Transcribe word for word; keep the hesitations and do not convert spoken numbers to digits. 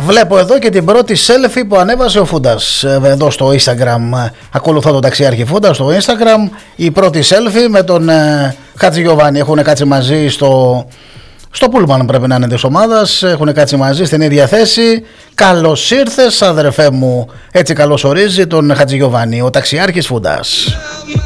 Βλέπω εδώ και την πρώτη selfie που ανέβασε ο Φούντας εδώ στο Instagram. Ακολουθώ τον ταξιάρχη Φούντα στο Instagram. Η πρώτη selfie με τον ε, Χατζηγιοβάνη. Έχουν κάτσει μαζί στο, στο πούλμαν, πρέπει να είναι της ομάδας. Έχουν κάτσει μαζί στην ίδια θέση. Καλώς ήρθες αδερφέ μου. Έτσι καλώς ορίζει τον Χατζηγιοβάνη ο ταξιάρχης Φούντας.